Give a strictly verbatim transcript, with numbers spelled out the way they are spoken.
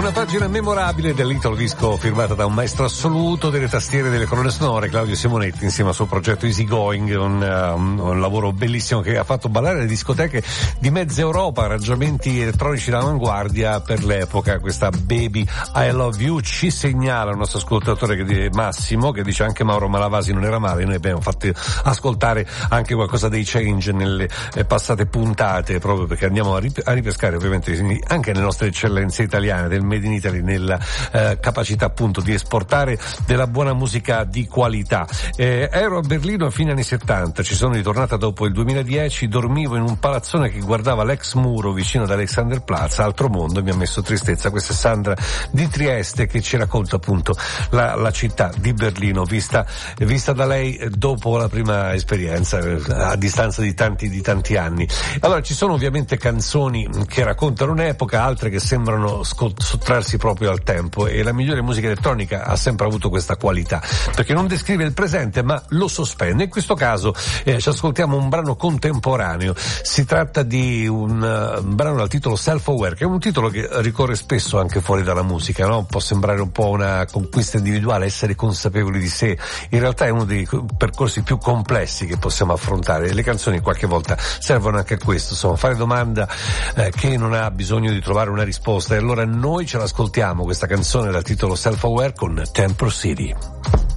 una pagina memorabile dell'Italo Disco firmata da un maestro assoluto delle tastiere e delle colonne sonore, Claudio Simonetti, insieme al suo progetto Easy Going, un, um, un lavoro bellissimo che ha fatto ballare le discoteche di mezza Europa, arrangiamenti elettronici d'avanguardia per l'epoca. Questa Baby I Love You ci segnala il nostro ascoltatore che dice, Massimo, che dice anche Mauro Malavasi non era male. Noi abbiamo fatto ascoltare anche qualcosa dei Change nelle eh, passate puntate, proprio perché andiamo a, rip- a ripescare ovviamente anche le nostre eccellenze italiane del Made in Italy, nella eh, capacità appunto di esportare della buona musica di qualità. Eh, ero a Berlino a fine anni settanta, ci sono ritornata dopo il duemiladieci, dormivo in un palazzone che guardava l'ex muro vicino ad Alexanderplatz, altro mondo, mi ha messo tristezza. Questa è Sandra di Trieste che ci racconta appunto la, la città di Berlino vista, vista da lei dopo la prima esperienza, a distanza di tanti, di tanti anni. Allora ci sono ovviamente canzoni che raccontano un'epoca, altre che sembrano scot- sottrarsi proprio al tempo, e la migliore musica elettronica ha sempre avuto questa qualità, perché non descrive il presente ma lo sospende. In questo caso eh, ci ascoltiamo un brano contemporaneo, si tratta di un, uh, un brano dal titolo Self Aware, che è un titolo che ricorre spesso anche fuori dalla musica, no? Può sembrare un po' una conquista individuale, essere consapevoli di sé, in realtà è uno dei percorsi più complessi che possiamo affrontare, e le canzoni qualche volta servono anche a questo, insomma, fare domanda eh, che non ha bisogno di trovare una risposta, e allora noi ce l'ascoltiamo questa canzone dal titolo Self Aware con Tempo City.